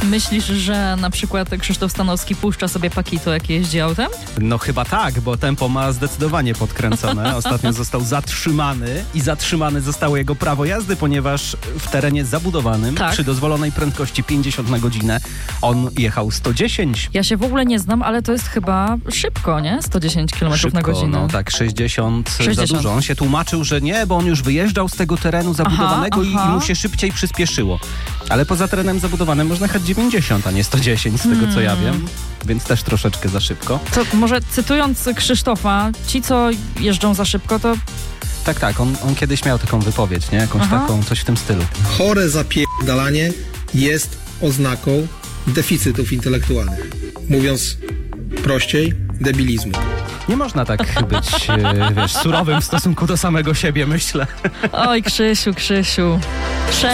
Myślisz, że na przykład Krzysztof Stanowski puszcza sobie Pakito, jak jeździ autem? No chyba tak, bo tempo ma zdecydowanie podkręcone. Ostatnio został zatrzymany i zatrzymane zostało jego prawo jazdy, ponieważ w terenie zabudowanym przy dozwolonej prędkości 50 na godzinę on jechał 110. Ja się w ogóle nie znam, ale to jest chyba szybko, nie? 110 km na godzinę. No tak, 60 za dużo. On się tłumaczył, że nie, bo on już wyjeżdżał z tego terenu zabudowanego i mu się szybciej przyspieszyło. Ale poza terenem zabudowanym można jechać 90, a nie 110 z tego co ja wiem. Więc też troszeczkę za szybko. To może cytując Krzysztofa, ci co jeżdżą za szybko, to... Tak, on kiedyś miał taką wypowiedź, nie? Jakąś taką, coś w tym stylu. Chore zapierdalanie jest oznaką deficytów intelektualnych. Mówiąc prościej, debilizmu. Nie można tak być, surowym w stosunku do samego siebie, myślę. Oj, Krzysiu.